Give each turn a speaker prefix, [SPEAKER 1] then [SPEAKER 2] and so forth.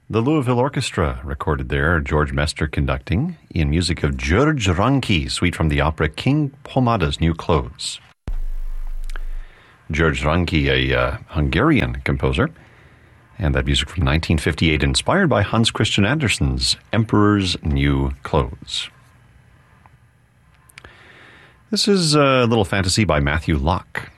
[SPEAKER 1] The Louisville Orchestra recorded there, George Mester conducting, in music of György Ranki, suite from the opera King Pomada's New Clothes. György Ranki, a Hungarian composer, and that music from 1958, inspired by Hans Christian Andersen's Emperor's New Clothes. This is a little fantasy by Matthew Locke.